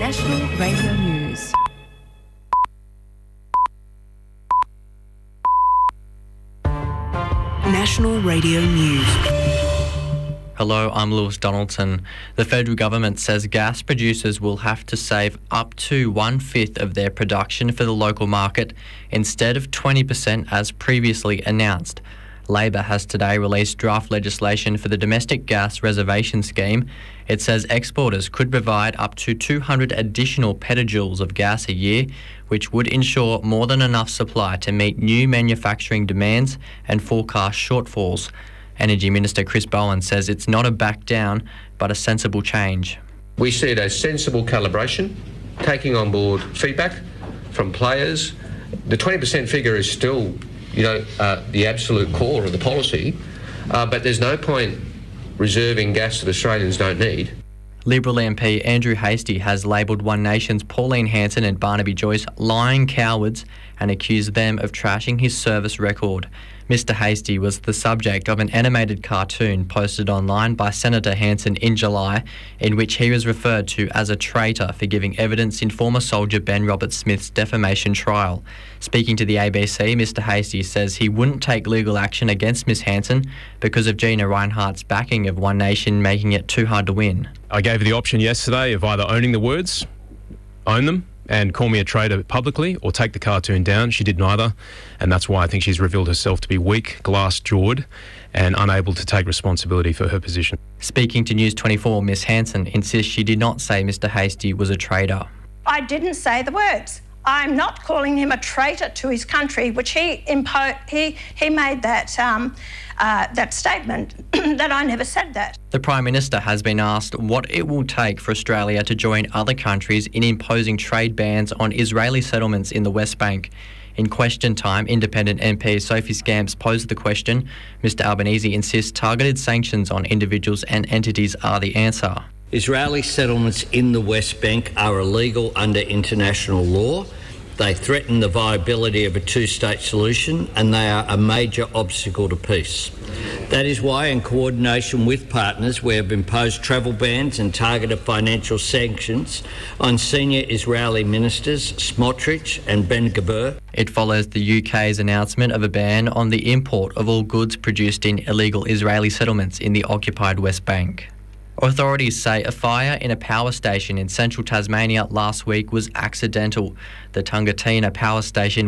National Radio News. National Radio News. Hello, I'm Lewis Donaldson. The federal government says gas producers will have to save up to 1/5 of their production for the local market instead of 20% as previously announced. Labor has today released draft legislation for the domestic gas reservation scheme. It says exporters could provide up to 200 additional petajoules of gas a year, which would ensure more than enough supply to meet new manufacturing demands and forecast shortfalls. Energy Minister Chris Bowen says it's not a back down, but a sensible change. We see it as sensible calibration, taking on board feedback from players. The 20% figure is still the absolute core of the policy, but there's no point reserving gas that Australians don't need. Liberal MP Andrew Hastie has labelled One Nation's Pauline Hanson and Barnaby Joyce lying cowards and accused them of trashing his service record. Mr Hastie was the subject of an animated cartoon posted online by Senator Hanson in July, in which he was referred to as a traitor for giving evidence in former soldier Ben Roberts-Smith's defamation trial. Speaking to the ABC, Mr Hastie says he wouldn't take legal action against Ms Hanson because of Gina Rinehart's backing of One Nation making it too hard to win. I gave her the option yesterday of either owning the words, own them, and call me a traitor publicly, or take the cartoon down. She did neither, and that's why I think she's revealed herself to be weak, glass-jawed, and unable to take responsibility for her position. Speaking to News 24, Ms Hanson insists she did not say Mr Hastie was a traitor. I didn't say the words. I'm not calling him a traitor to his country, which he made that statement that I never said that. The Prime Minister has been asked what it will take for Australia to join other countries in imposing trade bans on Israeli settlements in the West Bank. In question time, independent MP Sophie Scamps posed the question. Mr Albanese insists targeted sanctions on individuals and entities are the answer. Israeli settlements in the West Bank are illegal under international law. They threaten the viability of a two-state solution, and they are a major obstacle to peace. That is why, in coordination with partners, we have imposed travel bans and targeted financial sanctions on senior Israeli ministers Smotrich and Ben-Gvir. It follows the UK's announcement of a ban on the import of all goods produced in illegal Israeli settlements in the occupied West Bank. Authorities say a fire in a power station in central Tasmania last week was accidental. The Tungatina power station